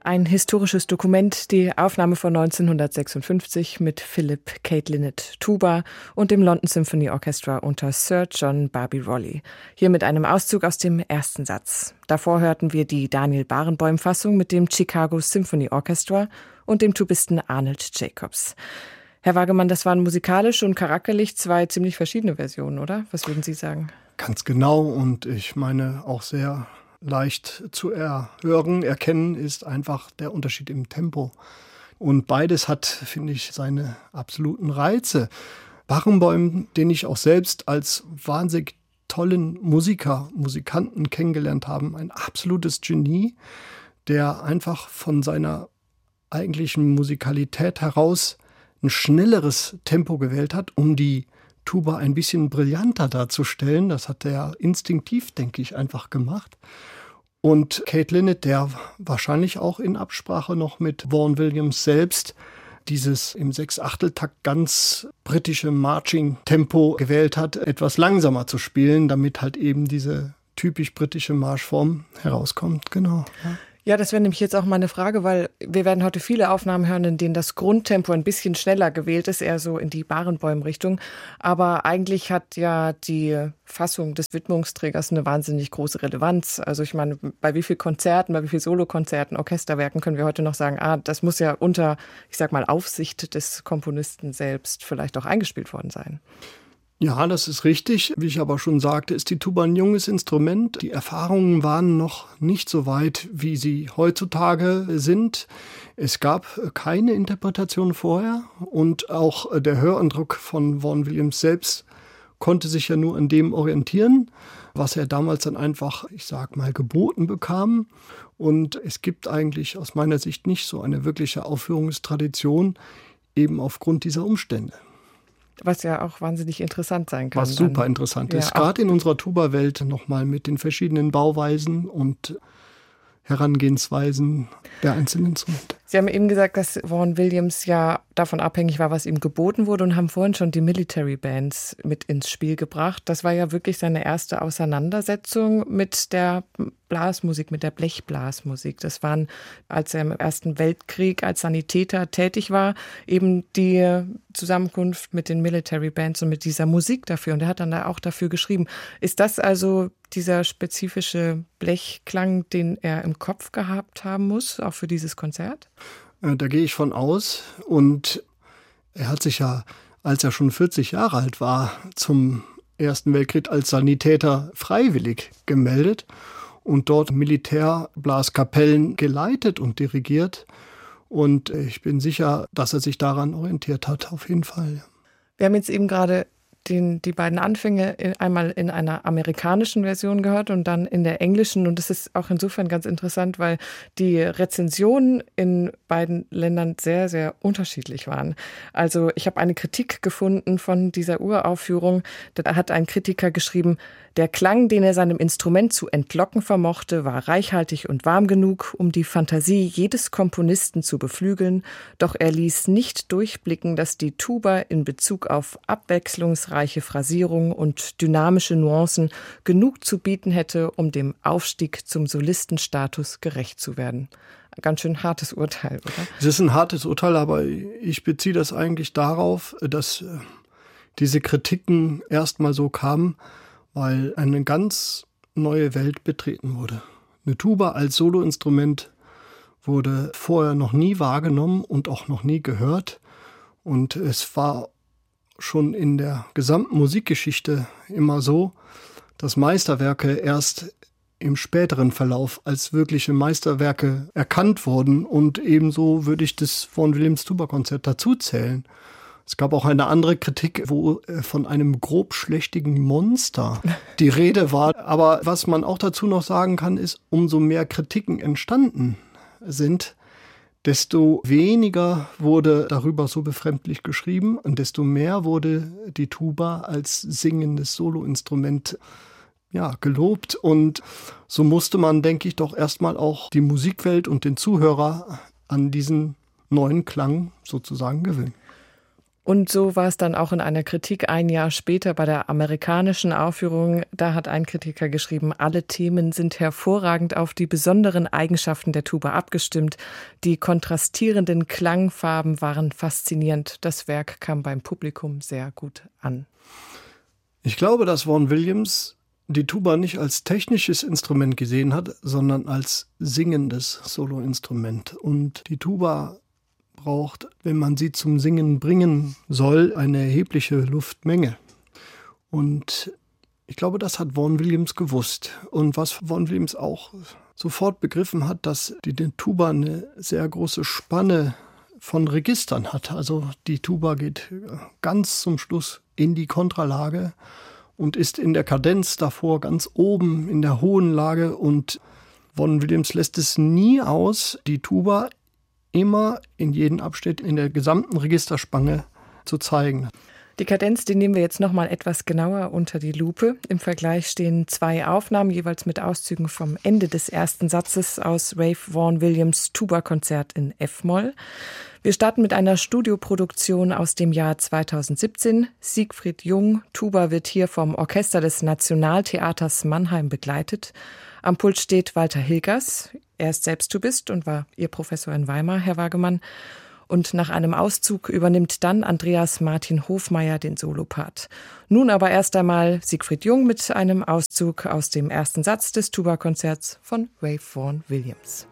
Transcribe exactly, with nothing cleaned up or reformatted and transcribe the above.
Ein historisches Dokument, die Aufnahme von neunzehnhundertsechsundfünfzig mit Philip Kate Lynott Tuba und dem London Symphony Orchestra unter Sir John Barbee Rowley. Hier mit einem Auszug aus dem ersten Satz. Davor hörten wir die Daniel Barenboim-Fassung mit dem Chicago Symphony Orchestra und dem Tubisten Arnold Jacobs. Herr Wagemann, das waren musikalisch und charakterlich zwei ziemlich verschiedene Versionen, oder? Was würden Sie sagen? Ganz genau, und ich meine auch sehr leicht zu erhören, erkennen ist einfach der Unterschied im Tempo. Und beides hat, finde ich, seine absoluten Reize. Barenboim, den ich auch selbst als wahnsinnig tollen Musiker, Musikanten kennengelernt habe, ein absolutes Genie, der einfach von seiner eigentlichen Musikalität heraus ein schnelleres Tempo gewählt hat, um die Tuba ein bisschen brillanter darzustellen. Das hat er instinktiv, denke ich, einfach gemacht. Und Kate Lynott, der wahrscheinlich auch in Absprache noch mit Vaughan Williams selbst dieses im Sechsachteltakt ganz britische Marching-Tempo gewählt hat, etwas langsamer zu spielen, damit halt eben diese typisch britische Marschform herauskommt. Genau. Ja. Ja, das wäre nämlich jetzt auch meine Frage, weil wir werden heute viele Aufnahmen hören, in denen das Grundtempo ein bisschen schneller gewählt ist, eher so in die Barenboim-Richtung. Aber eigentlich hat ja die Fassung des Widmungsträgers eine wahnsinnig große Relevanz. Also ich meine, bei wie vielen Konzerten, bei wie vielen Solokonzerten, Orchesterwerken können wir heute noch sagen, ah, das muss ja unter, ich sag mal, Aufsicht des Komponisten selbst vielleicht auch eingespielt worden sein. Ja, das ist richtig. Wie ich aber schon sagte, ist die Tuba ein junges Instrument. Die Erfahrungen waren noch nicht so weit, wie sie heutzutage sind. Es gab keine Interpretation vorher und auch der Höreindruck von Vaughan Williams selbst konnte sich ja nur an dem orientieren, was er damals dann einfach, ich sag mal, geboten bekam. Und es gibt eigentlich aus meiner Sicht nicht so eine wirkliche Aufführungstradition, eben aufgrund dieser Umstände. Was ja auch wahnsinnig interessant sein kann. Was super interessant ist, ja, gerade in unserer Tuba-Welt nochmal mit den verschiedenen Bauweisen und Herangehensweisen der einzelnen Instrumente. Sie haben eben gesagt, dass Vaughan Williams ja davon abhängig war, was ihm geboten wurde, und haben vorhin schon die Military Bands mit ins Spiel gebracht. Das war ja wirklich seine erste Auseinandersetzung mit der Blasmusik, mit der Blechblasmusik. Das waren, als er im Ersten Weltkrieg als Sanitäter tätig war, eben die Zusammenkunft mit den Military Bands und mit dieser Musik dafür. Und er hat dann da auch dafür geschrieben. Ist das also dieser spezifische Blechklang, den er im Kopf gehabt haben muss, auch für dieses Konzert? Da gehe ich von aus. Und er hat sich ja, als er schon vierzig Jahre alt war, zum Ersten Weltkrieg als Sanitäter freiwillig gemeldet und dort Militärblaskapellen geleitet und dirigiert. Und ich bin sicher, dass er sich daran orientiert hat, auf jeden Fall. Wir haben jetzt eben gerade Den, die beiden Anfänge einmal in einer amerikanischen Version gehört und dann in der englischen. Und das ist auch insofern ganz interessant, weil die Rezensionen in beiden Ländern sehr, sehr unterschiedlich waren. Also ich habe eine Kritik gefunden von dieser Uraufführung. Da hat ein Kritiker geschrieben, der Klang, den er seinem Instrument zu entlocken vermochte, war reichhaltig und warm genug, um die Fantasie jedes Komponisten zu beflügeln. Doch er ließ nicht durchblicken, dass die Tuba in Bezug auf abwechslungsreiche Phrasierung und dynamische Nuancen genug zu bieten hätte, um dem Aufstieg zum Solistenstatus gerecht zu werden. Ein ganz schön hartes Urteil, oder? Es ist ein hartes Urteil, aber ich beziehe das eigentlich darauf, dass diese Kritiken erstmal so kamen, weil eine ganz neue Welt betreten wurde. Eine Tuba als Soloinstrument wurde vorher noch nie wahrgenommen und auch noch nie gehört. Und es war schon in der gesamten Musikgeschichte immer so, dass Meisterwerke erst im späteren Verlauf als wirkliche Meisterwerke erkannt wurden. Und ebenso würde ich das Vaughan Williams Tuba-Konzert dazu zählen. Es gab auch eine andere Kritik, wo von einem grobschlächtigen Monster die Rede war. Aber was man auch dazu noch sagen kann, ist, umso mehr Kritiken entstanden sind, desto weniger wurde darüber so befremdlich geschrieben und desto mehr wurde die Tuba als singendes Soloinstrument ja, gelobt. Und so musste man, denke ich, doch erstmal auch die Musikwelt und den Zuhörer an diesen neuen Klang sozusagen gewöhnen. Und so war es dann auch in einer Kritik ein Jahr später bei der amerikanischen Aufführung. Da hat ein Kritiker geschrieben, alle Themen sind hervorragend auf die besonderen Eigenschaften der Tuba abgestimmt. Die kontrastierenden Klangfarben waren faszinierend. Das Werk kam beim Publikum sehr gut an. Ich glaube, dass Vaughan Williams die Tuba nicht als technisches Instrument gesehen hat, sondern als singendes Soloinstrument. Und die Tuba braucht, wenn man sie zum Singen bringen soll, eine erhebliche Luftmenge. Und ich glaube, das hat Vaughan Williams gewusst. Und was Vaughan Williams auch sofort begriffen hat, dass die, die Tuba eine sehr große Spanne von Registern hat. Also die Tuba geht ganz zum Schluss in die Kontralage und ist in der Kadenz davor ganz oben in der hohen Lage. Und Vaughan Williams lässt es nie aus, die Tuba immer in jedem Abschnitt in der gesamten Registerspanne zu zeigen. Die Kadenz, die nehmen wir jetzt noch mal etwas genauer unter die Lupe. Im Vergleich stehen zwei Aufnahmen, jeweils mit Auszügen vom Ende des ersten Satzes aus Ralph Vaughan Williams' Tuba-Konzert in F-Moll. Wir starten mit einer Studioproduktion aus dem Jahr zweitausendsiebzehn. Siegfried Jung, Tuba, wird hier vom Orchester des Nationaltheaters Mannheim begleitet. Am Pult steht Walter Hilgers. Er ist selbst Tubist und war Ihr Professor in Weimar, Herr Wagemann. Und nach einem Auszug übernimmt dann Andreas Martin Hofmeier den Solopart. Nun aber erst einmal Siegfried Jung mit einem Auszug aus dem ersten Satz des Tuba-Konzerts von Ralph Vaughan Williams.